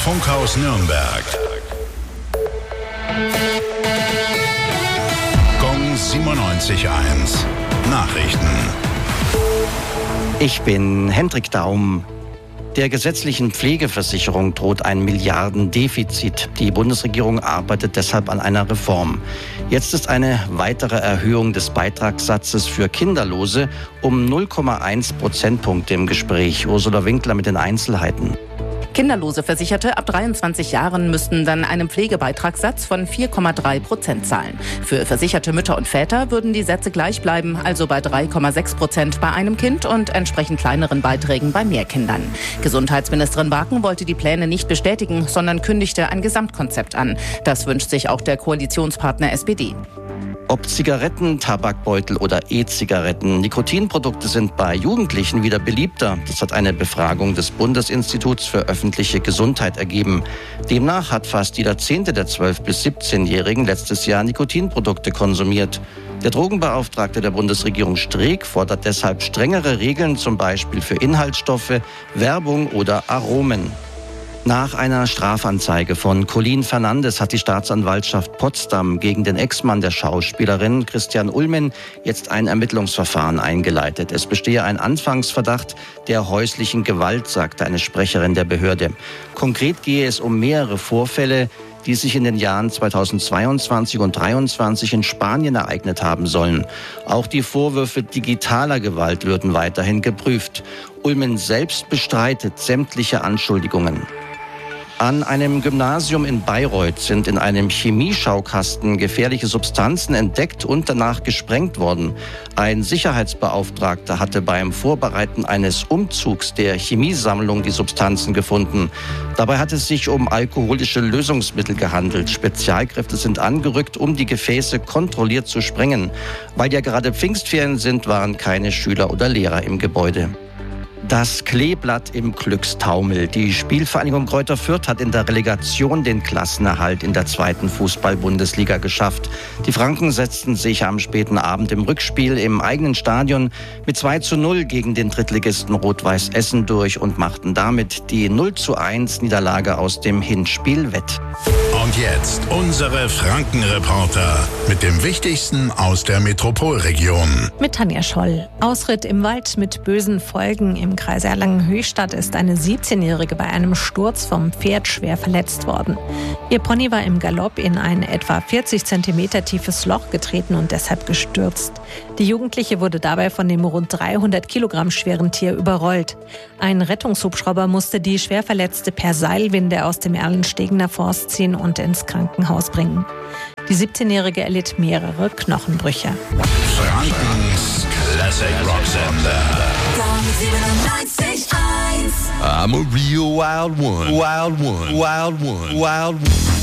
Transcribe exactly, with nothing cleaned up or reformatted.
Funkhaus Nürnberg. Gong siebenundneunzig Komma eins. Nachrichten. Ich bin Hendrik Daum. Der gesetzlichen Pflegeversicherung droht ein Milliardendefizit. Die Bundesregierung arbeitet deshalb an einer Reform. Jetzt ist eine weitere Erhöhung des Beitragssatzes für Kinderlose um null Komma eins Prozentpunkte im Gespräch. Ursula Winkler mit den Einzelheiten. Kinderlose Versicherte ab dreiundzwanzig Jahren müssten dann einen Pflegebeitragssatz von vier Komma drei Prozent zahlen. Für versicherte Mütter und Väter würden die Sätze gleich bleiben, also bei drei Komma sechs Prozent bei einem Kind und entsprechend kleineren Beiträgen bei mehr Kindern. Gesundheitsministerin Barken wollte die Pläne nicht bestätigen, sondern kündigte ein Gesamtkonzept an. Das wünscht sich auch der Koalitionspartner S P D. Ob Zigaretten, Tabakbeutel oder E-Zigaretten, Nikotinprodukte sind bei Jugendlichen wieder beliebter. Das hat eine Befragung des Bundesinstituts für öffentliche Gesundheit ergeben. Demnach hat fast jeder Zehnte der zwölf- bis siebzehnjährigen letztes Jahr Nikotinprodukte konsumiert. Der Drogenbeauftragte der Bundesregierung Streeck fordert deshalb strengere Regeln, zum Beispiel für Inhaltsstoffe, Werbung oder Aromen. Nach einer Strafanzeige von Colin Fernandes hat die Staatsanwaltschaft Potsdam gegen den Ex-Mann der Schauspielerin Christian Ulmen jetzt ein Ermittlungsverfahren eingeleitet. Es bestehe ein Anfangsverdacht der häuslichen Gewalt, sagte eine Sprecherin der Behörde. Konkret gehe es um mehrere Vorfälle, die sich in den Jahren zweitausendzweiundzwanzig und zweitausenddreiundzwanzig in Spanien ereignet haben sollen. Auch die Vorwürfe digitaler Gewalt würden weiterhin geprüft. Ulmen selbst bestreitet sämtliche Anschuldigungen. An einem Gymnasium in Bayreuth sind in einem Chemieschaukasten gefährliche Substanzen entdeckt und danach gesprengt worden. Ein Sicherheitsbeauftragter hatte beim Vorbereiten eines Umzugs der Chemiesammlung die Substanzen gefunden. Dabei hat es sich um alkoholische Lösungsmittel gehandelt. Spezialkräfte sind angerückt, um die Gefäße kontrolliert zu sprengen. Weil ja gerade Pfingstferien sind, waren keine Schüler oder Lehrer im Gebäude. Das Kleeblatt im Glückstaumel. Die Spielvereinigung Greuther Fürth hat in der Relegation den Klassenerhalt in der zweiten Fußball-Bundesliga geschafft. Die Franken setzten sich am späten Abend im Rückspiel im eigenen Stadion mit zwei zu null gegen den Drittligisten Rot-Weiß Essen durch und machten damit die null zu eins Niederlage aus dem Hinspiel wett. Und jetzt unsere Franken-Reporter mit dem Wichtigsten aus der Metropolregion. Mit Tanja Scholl. Ausritt im Wald mit bösen Folgen. Im Kreis Erlangen-Höchstadt ist eine siebzehnjährige bei einem Sturz vom Pferd schwer verletzt worden. Ihr Pony war im Galopp in ein etwa vierzig Zentimeter tiefes Loch getreten und deshalb gestürzt. Die Jugendliche wurde dabei von dem rund dreihundert Kilogramm schweren Tier überrollt. Ein Rettungshubschrauber musste die schwer Verletzte per Seilwinde aus dem Erlenstegener Forst ziehen und ins Krankenhaus bringen. Die siebzehnjährige erlitt mehrere Knochenbrüche. Frankens Classic Rocksender. I'm a real wild one, wild one, wild one, wild one.